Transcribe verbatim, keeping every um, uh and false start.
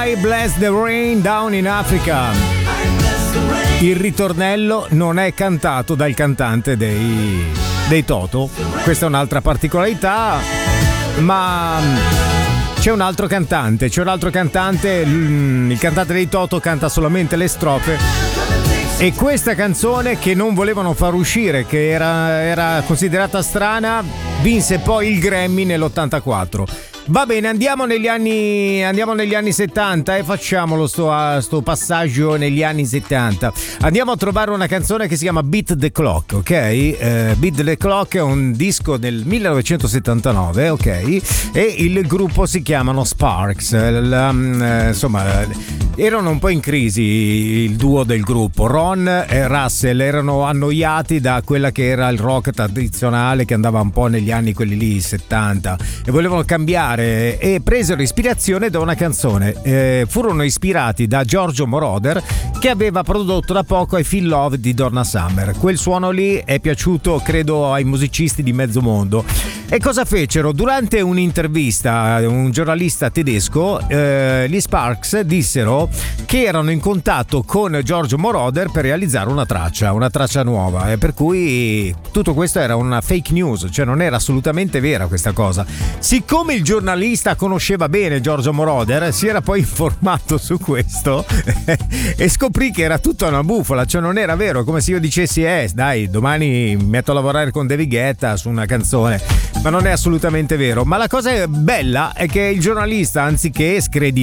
I Bless the Rain Down in Africa. Il ritornello non è cantato dal cantante dei, dei Toto. Questa è un'altra particolarità, ma c'è un altro cantante, c'è un altro cantante, il cantante dei Toto canta solamente le strofe. E questa canzone che non volevano far uscire, che era, era considerata strana, vinse poi il Grammy nell'ottantaquattro. Va bene, andiamo negli anni andiamo negli anni settanta e facciamolo sto, sto passaggio negli anni settanta. Andiamo a trovare una canzone che si chiama Beat the Clock, ok? Eh, Beat the Clock è un disco del millenovecentosettantanove, ok? E il gruppo si chiamano Sparks. La, eh, insomma, erano un po' in crisi il duo del gruppo. Ron e Russell erano annoiati da quella che era il rock tradizionale che andava un po' negli anni quelli lì settanta e volevano cambiare e presero ispirazione da una canzone. Eh, furono ispirati da Giorgio Moroder, che aveva prodotto da poco I Feel Love di Donna Summer. Quel suono lì è piaciuto credo ai musicisti di mezzo mondo. E cosa fecero? Durante un'intervista un giornalista tedesco, eh, gli Sparks dissero che erano in contatto con Giorgio Moroder per realizzare una traccia una traccia nuova, e per cui tutto questo era una fake news, cioè non era assolutamente vera questa cosa. Siccome il giornalista conosceva bene Giorgio Moroder, si era poi informato su questo e scoprì che era tutta una bufala, cioè non era vero, come se io dicessi eh dai domani mi metto a lavorare con David Guetta su una canzone, ma non è assolutamente vero. Ma la cosa bella è che il giornalista, anziché screditare